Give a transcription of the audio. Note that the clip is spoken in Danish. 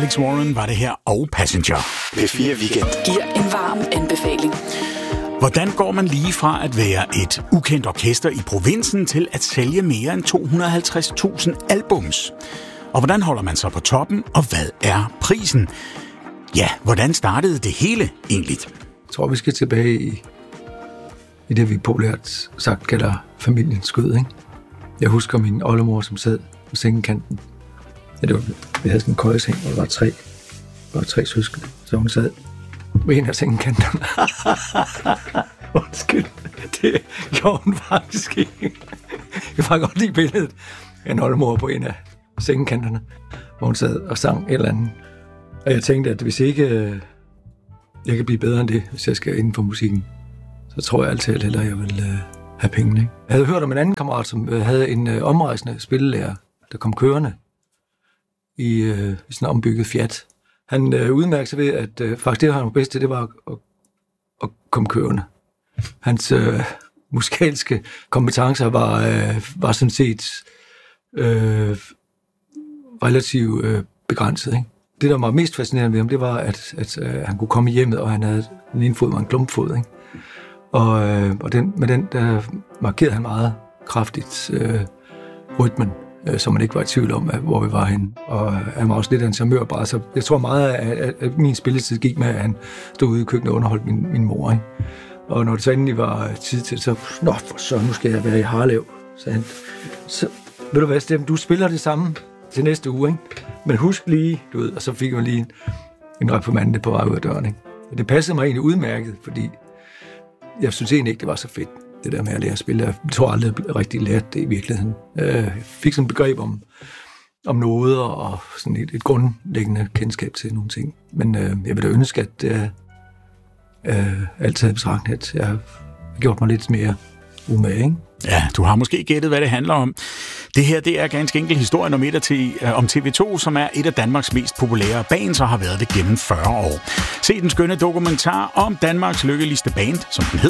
Alex Warren var det her, og Passenger. P4 Weekend giver en varm anbefaling. Hvordan går man lige fra at være et ukendt orkester i provinsen til at sælge mere end 250.000 albums? Og hvordan holder man sig på toppen, og hvad er prisen? Ja, hvordan startede det hele egentlig? Jeg tror, vi skal tilbage i det, vi populært sagt kalder familiens skød, ikke? Jeg husker min oldemor, som sad på sengekanten. Ja, vi havde sådan en køjeseng, og der var tre søskende, så hun sad på en af sengekanterne. Undskyld, det gjorde hun faktisk ikke. Jeg var godt lide billedet af en oldemor på en af sengekanterne, hvor hun sad og sang et eller andet. Og jeg tænkte, at hvis ikke jeg kan blive bedre end det, hvis jeg skal inden for musikken, så tror jeg altid hellere, at jeg vil have pengene. Ikke? Jeg havde hørt om en anden kammerat, som havde en omrejsende spillelærer, der kom kørende i sådan en ombygget Fiat. Han udmærkede sig ved, at faktisk det, han var bedst til, det var at komme kørende. Hans musikalske kompetencer var sådan set relativt begrænset. Ikke? Det, der var mest fascinerende ved ham, det var, at han kunne komme i hjemmet, og han havde den ene fod var en klumpfod. Ikke? Og med den der markerede han meget kraftigt rytmen, så man ikke var i tvivl om, hvor vi var henne. Og han var også lidt af en charmør bare, så jeg tror meget, at min spilletid gik med, at han stod ude i køkkenet og underholdt min mor. Ikke? Og når det så endelig var tid til, så nu skal jeg være i Harlev. Så ved du hvad, Steffen, du spiller det samme til næste uge, ikke? Men husk lige, du ved, og så fik jeg lige en reprimande på vej ud af døren, ikke? Og det passede mig egentlig udmærket, fordi jeg synes egentlig ikke, det var så fedt, det der med at lære at spille. Jeg tror aldrig, jeg rigtig lærte det i virkeligheden. Jeg fik sådan et begreb om noget, og sådan et grundlæggende kendskab til nogle ting. Men jeg vil da ønske, at altid i betragtning, at jeg har gjort mig lidt mere umage, ikke? Ja, du har måske gættet, hvad det handler om. Det her, det er ganske enkelt historien om TV2, som er et af Danmarks mest populære bands og har været det gennem 40 år. Se den skønne dokumentar om Danmarks lykkeligste band, som den hedder,